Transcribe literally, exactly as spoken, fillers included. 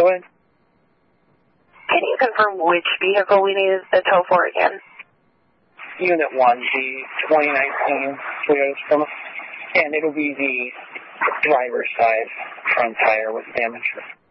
Go ahead. Can you confirm which vehicle we need the tow for again? Unit one, the twenty nineteen Toyota Supernova. And it'll be the driver's side front tire with damage.